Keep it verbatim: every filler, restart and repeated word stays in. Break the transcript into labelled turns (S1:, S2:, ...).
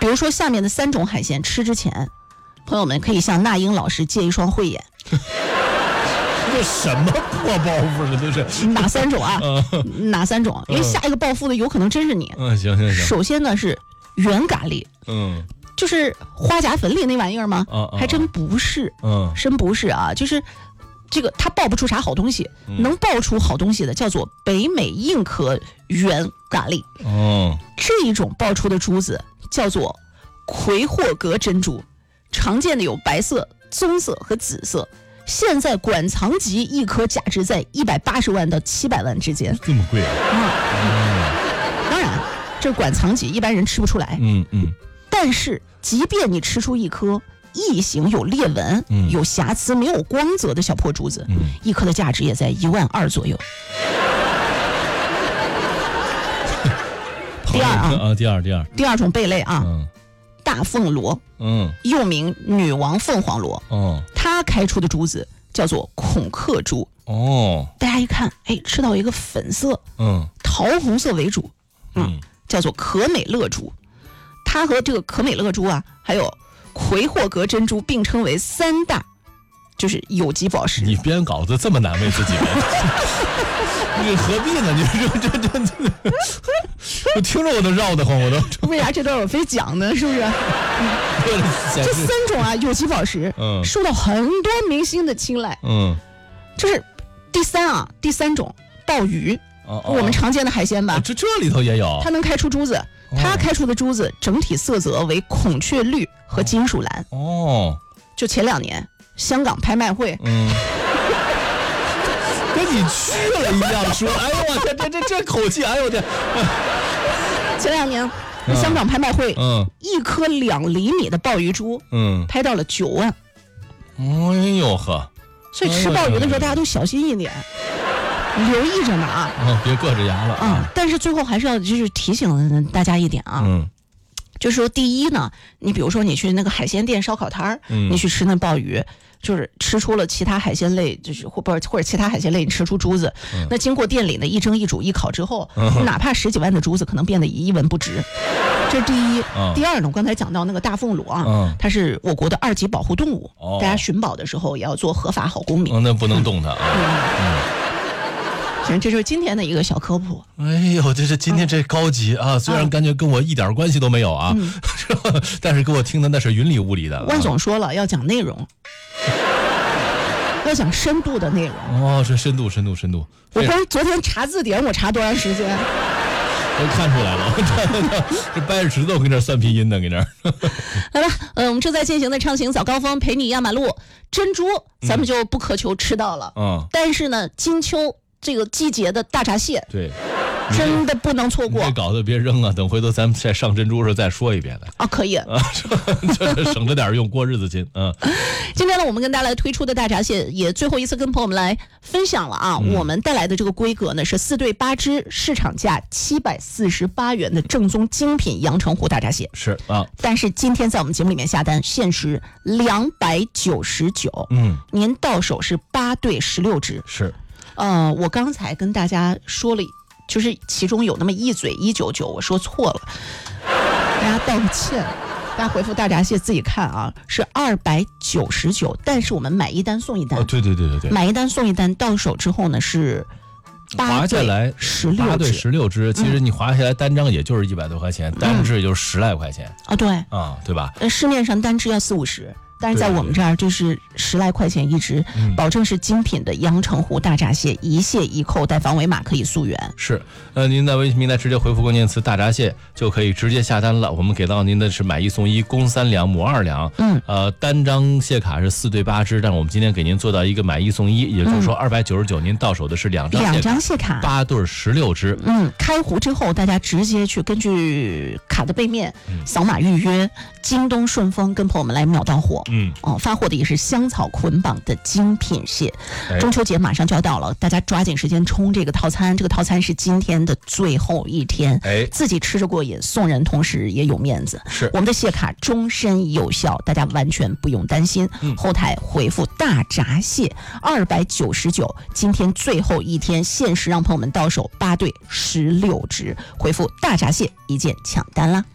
S1: 比如说下面的三种海鲜吃之前，朋友们可以向那英老师借一双慧眼。
S2: 这什么破包袱呢？这是
S1: 哪三种啊？
S2: 嗯、
S1: 哪三种？因为下一个暴富的有可能真是你。
S2: 嗯，行行行。
S1: 首先呢是原咖喱，
S2: 嗯，
S1: 就是花甲粉里那玩意儿吗？
S2: 嗯、
S1: 还真不是，
S2: 嗯，
S1: 真不是啊，就是这个它爆不出啥好东西，
S2: 嗯、
S1: 能爆出好东西的叫做北美硬壳原咖喱。
S2: 哦，
S1: 这一种爆出的珠子叫做魁霍格珍珠，常见的有白色、棕色和紫色。现在馆藏级一颗价值在一百八十万到七百万之间，
S2: 这么贵啊！
S1: 啊、嗯，当然，这馆藏级一般人吃不出来。
S2: 嗯嗯。
S1: 但是，即便你吃出一颗异形、有裂纹、
S2: 嗯、
S1: 有瑕疵、没有光泽的小破珠子，
S2: 嗯、
S1: 一颗的价值也在一万二左右。第二啊，
S2: 啊，第二第二
S1: 第二种贝类啊，
S2: 嗯、
S1: 大凤螺，
S2: 嗯，
S1: 又名女王凤凰螺，
S2: 哦，
S1: 它开出的珠子叫做孔克珠。
S2: 哦，
S1: 大家一看，哎，吃到一个粉色，
S2: 嗯，
S1: 桃红色为主，嗯，
S2: 嗯
S1: 叫做可美乐珠。它和这个可美乐珠啊，还有魁霍格珍珠并称为三大，就是有机宝石。
S2: 你编稿子这么难为自己吗？你何必呢？你说这这这，我听着我都绕得慌，我都。
S1: 为啥这段我非讲呢？是不是？这三种啊有机宝石，
S2: 嗯，
S1: 受到很多明星的青睐。
S2: 嗯，
S1: 就是第三啊，第三种鲍鱼，
S2: 哦哦、
S1: 我们常见的海鲜吧，
S2: 哦、这这里头也有。
S1: 它能开出珠子，它开出的珠子整体色泽为孔雀绿和金属蓝。
S2: 哦，
S1: 就前两年香港拍卖会，
S2: 嗯。跟你去了一样说，哎呦我天，这这这口气，哎呦我天！
S1: 前两年、嗯、香港拍卖会，
S2: 嗯，
S1: 一颗两厘米的鲍鱼珠，
S2: 嗯，
S1: 拍到了九万。
S2: 哎呦呵！
S1: 所以吃鲍鱼的时候，大家都小心一点，留意着呢啊！
S2: 嗯，别硌着牙了
S1: 啊、嗯！但是最后还是要就是提醒大家一点啊，
S2: 嗯，
S1: 就是说第一呢，你比如说你去那个海鲜店、烧烤摊儿，
S2: 嗯，
S1: 你去吃那鲍鱼。就是吃出了其他海鲜类，就是或不或者其他海鲜类，你吃出珠子，
S2: 嗯、
S1: 那经过店里的一蒸一煮一烤之后，
S2: 嗯、
S1: 哪怕十几万的珠子可能变得一文不值。这是第一。
S2: 嗯、
S1: 第二呢，我刚才讲到那个大凤螺啊，
S2: 嗯、
S1: 它是我国的二级保护动物，
S2: 哦、
S1: 大家寻宝的时候也要做合法好公民。
S2: 哦，那不能动它啊。
S1: 嗯行，这就是今天的一个小科普。
S2: 哎呦，这是今天这高级啊！虽然感觉跟我一点关系都没有啊，
S1: 嗯、
S2: 但是给我听的那是云里雾里的。
S1: 万总说了，要讲内容。要讲深度的内容
S2: 哦，是深度，深度，深度。
S1: 我光昨天查字典，我查多长时间？
S2: 我看出来了，这掰着石头跟这算拼音呢，跟这。
S1: 来吧，呃，我们正在进行的畅行早高峰，陪你压马路。珍珠，咱们就不苛求吃到了，
S2: 嗯，
S1: 但是呢，金秋这个季节的大闸蟹，
S2: 对，
S1: 真的不能错过。
S2: 这搞得别扔啊，等回头咱们再上珍珠时候再说一遍的
S1: 啊，可以啊，
S2: 这省着点用，过日子亲啊。
S1: 今天呢，我们跟大家来推出的大闸蟹也最后一次跟朋友们来分享了啊，
S2: 嗯、
S1: 我们带来的这个规格呢是四对八只，市场价七百四十八元的正宗精品阳澄湖大闸蟹。
S2: 是啊，
S1: 但是今天在我们节目里面下单限时两百九十九，
S2: 嗯，
S1: 您到手是八对十六只。
S2: 是，
S1: 呃，我刚才跟大家说了，就是其中有那么一嘴一九九，我说错了，大家道个歉。大家回复大闸蟹自己看啊，是二百九十九，但是我们买一单送一单。
S2: 哦，对对对对对，
S1: 买一单送一单，到手之后呢是
S2: 划下来
S1: 十六
S2: 八对十六只，其实你划下来单张也就是一百多块钱，嗯、单只也就是十来块钱
S1: 啊，对
S2: 啊，对吧？
S1: 呃，市面上单只要四五十。但是在我们这儿就是十来块钱一只，
S2: 嗯、
S1: 保证是精品的阳澄湖大闸蟹，一蟹一扣，带防伪码可以溯源。
S2: 是，呃，您在微信平台直接回复关键词大闸蟹就可以直接下单了。我们给到您的是买一送一，公三两母二两。
S1: 嗯，
S2: 呃，单张蟹卡是四对八只，但是我们今天给您做到一个买一送一，也就是说二百九十九，您到手的是两张
S1: 两张蟹卡，
S2: 八对十六只。
S1: 嗯，开壶之后大家直接去根据卡的背面扫码预约，京东顺丰跟朋友们来秒到货。
S2: 嗯，
S1: 哦，发货的也是香草捆绑的精品蟹。
S2: 哎、
S1: 中秋节马上就要到了，大家抓紧时间冲这个套餐。这个套餐是今天的最后一天，
S2: 哎，
S1: 自己吃着过瘾，送人同时也有面子。
S2: 是
S1: 我们的蟹卡终身有效，大家完全不用担心。
S2: 嗯、
S1: 后台回复大闸蟹二百九十九，今天最后一天限时让朋友们到手八对十六只，回复大闸蟹一键抢单啦。